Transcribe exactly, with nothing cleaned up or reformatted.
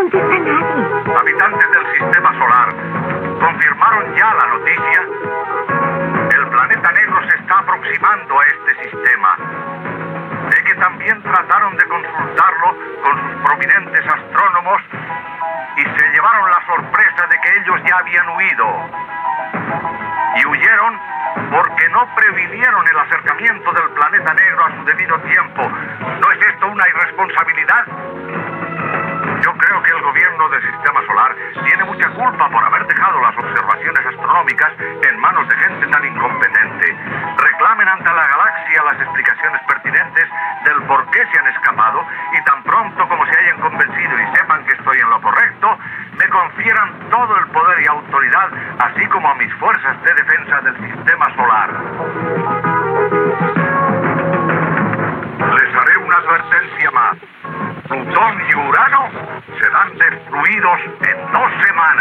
contesta nadie. Habitantes del sistema solar, ¿confirmaron ya la noticia? El planeta negro se está aproximando a este sistema. Sé que también trataron de consultarlo con sus prominentes astrónomos y se llevaron la sorpresa de que ellos ya habían huido. Y huyeron porque no previnieron el acercamiento del planeta negro a su debido tiempo. ¿No es esto una irresponsabilidad? Yo creo que el gobierno del sistema solar tiene mucha culpa por haber dejado las observaciones astronómicas en manos de gente tan incompetente. Reclamen ante la galaxia las explicaciones pertinentes del por qué se han escapado y tan pronto como se hayan convencido y sepan que estoy en lo correcto, me confieran todo el poder y autoridad, así como a mis fuerzas de defensa del sistema solar. Les haré una advertencia más. Plutón y Urano serán destruidos en dos semanas.